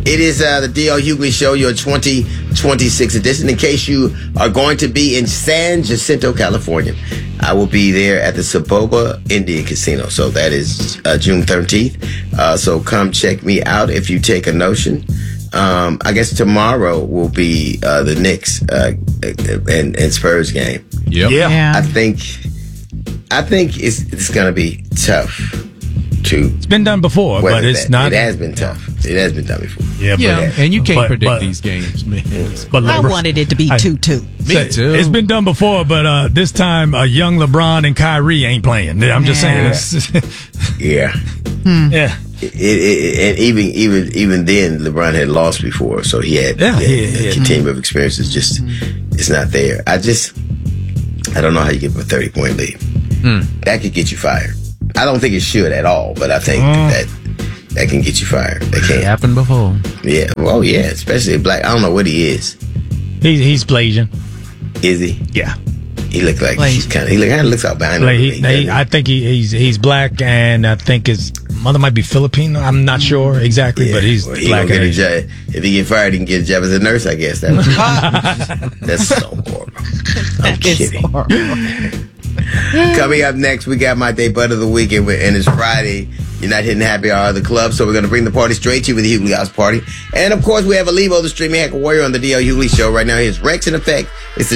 It is the D.L. Hughley Show, your 2026 edition. In case you are going to be in San Jacinto, California, I will be there at the Saboba Indian Casino. So that is June 13th. So come check me out if you take a notion. I guess tomorrow will be the Knicks and Spurs game. Yep. Yeah. I think it's going to be tough. It's been done before, but it's not. It has been tough. It has been done before. Yeah, and you can't predict these games, man. But I wanted it to be 2-2. Me too. It's been done before, but this time young LeBron and Kyrie ain't playing. I'm just saying. Yeah. Yeah. And even then, LeBron had lost before, so he had a team of experiences. Just it's not there. I don't know how you get a 30-point lead. That could get you fired. I don't think it should at all, but I think that can get you fired. That can't happened before. Yeah. Well, yeah, especially black. I don't know what he is. He's Blasian. Is he? Yeah. He looked like he kind of looks albino. I think he's black, and I think his mother might be Filipino. I'm not sure exactly, but he's black. If he get fired, he can get a job as a nurse, I guess. That's so horrible. I'm kidding. Coming up next, we got my day butt of the week, and it's Friday. You're not hitting happy hour of the club, so we're going to bring the party straight to you with the Hughley House Party. And, of course, we have Alivo, the streaming hacker warrior, on the D.L. Hughley Show right now. Here's Rex in Effect. It's the